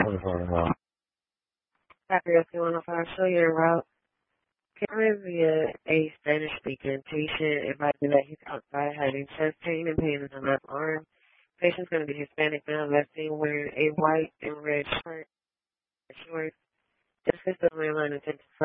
Happy if you want to find show your route. Cameron via a Spanish speaking patient advising that he's outside having chest pain and pain in the left arm. Patient's going to be Hispanic now, left seen wearing a white and red shirt. Shorts. This is the landline attention.